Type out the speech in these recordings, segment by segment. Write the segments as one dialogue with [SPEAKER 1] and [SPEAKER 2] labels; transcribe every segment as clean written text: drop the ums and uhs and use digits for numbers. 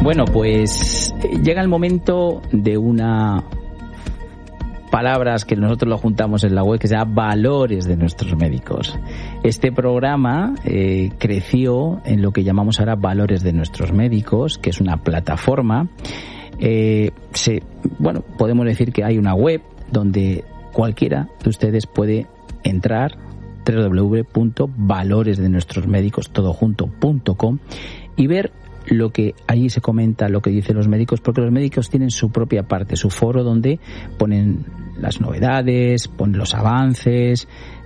[SPEAKER 1] Bueno, pues llega el momento de una palabras que nosotros lo juntamos en la web que se llama Valores de nuestros médicos. Este programa creció en lo que llamamos ahora Valores de nuestros médicos, que es una plataforma. Podemos decir que hay una web donde cualquiera de ustedes puede entrar, www.valoresdenuestrosmedicos.com, y ver lo que allí se comenta, lo que dicen los médicos, porque los médicos tienen su propia parte, su foro donde ponen las novedades, ponen los avances,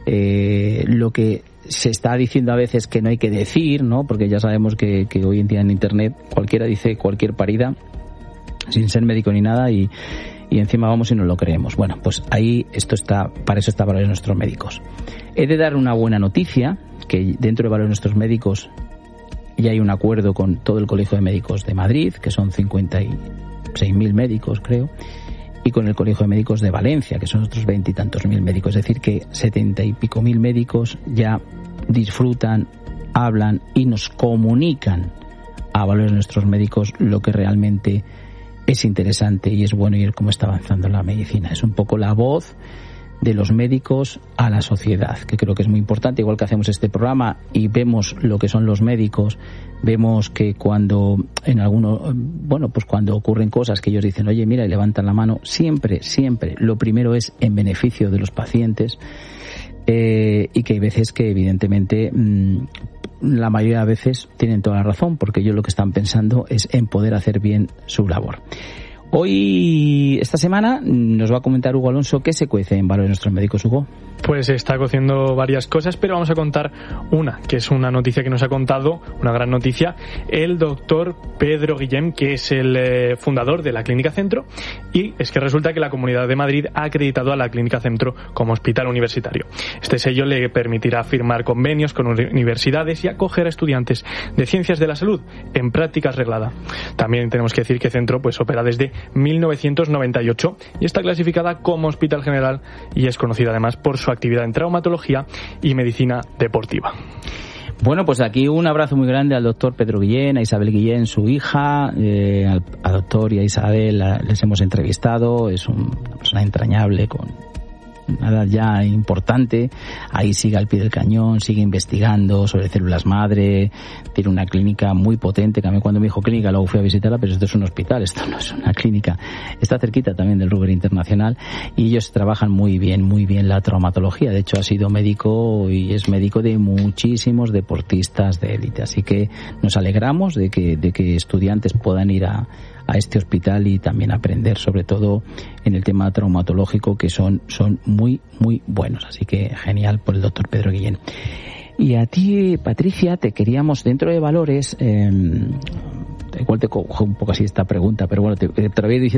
[SPEAKER 1] lo que se está diciendo a veces que no hay que decir, ¿no? Porque ya sabemos que hoy en día en Internet cualquiera dice cualquier parida sin ser médico ni nada y encima vamos y no lo creemos. Bueno, pues ahí para eso está Valores de nuestros médicos. He de dar una buena noticia, que dentro de Valores de nuestros médicos ya hay un acuerdo con todo el Colegio de Médicos de Madrid, que son 56.000 médicos, creo, y con el Colegio de Médicos de Valencia, que son otros 20 y tantos mil médicos. Es decir, que 70 y pico mil médicos ya disfrutan, hablan y nos comunican a Valores de nuestros médicos lo que realmente es interesante y es bueno, y cómo está avanzando la medicina. Es un poco la voz de los médicos a la sociedad, que creo que es muy importante. Igual que hacemos este programa y vemos lo que son los médicos, vemos que cuando cuando ocurren cosas que ellos dicen, oye, mira, y levantan la mano, siempre lo primero es en beneficio de los pacientes, y que hay veces que evidentemente la mayoría de veces tienen toda la razón, porque ellos lo que están pensando es en poder hacer bien su labor. Hoy, esta semana, nos va a comentar Hugo Alonso qué se cuece en Valores de nuestros médicos. Hugo.
[SPEAKER 2] Pues está cociendo varias cosas, pero vamos a contar una, que es una noticia que nos ha contado, una gran noticia, el doctor Pedro Guillén, que es el fundador de la Clínica Centro, y es que resulta que la Comunidad de Madrid ha acreditado a la Clínica Centro como hospital universitario. Este sello le permitirá firmar convenios con universidades y acoger a estudiantes de ciencias de la salud en prácticas reglada. También tenemos que decir que Centro pues opera desde 1998 y está clasificada como hospital general y es conocida además por su actividad en traumatología y medicina deportiva.
[SPEAKER 1] Bueno, pues aquí un abrazo muy grande al doctor Pedro Guillén, a Isabel Guillén, su hija, al doctor y a Isabel les hemos entrevistado. Es una persona entrañable con una edad ya importante, ahí sigue al pie del cañón, sigue investigando sobre células madre, tiene una clínica muy potente, que a mí cuando me dijo clínica luego fui a visitarla, pero esto es un hospital, esto no es una clínica, está cerquita también del Ruber Internacional, y ellos trabajan muy bien la traumatología. De hecho ha sido médico y es médico de muchísimos deportistas de élite, así que nos alegramos de que estudiantes puedan ir a este hospital y también aprender, sobre todo en el tema traumatológico, que son muy buenos. Así que genial por el doctor Pedro Guillén. Y a ti, Patricia, te queríamos, dentro de Valores, igual te cojo un poco así esta pregunta, pero bueno, te lo voy a decir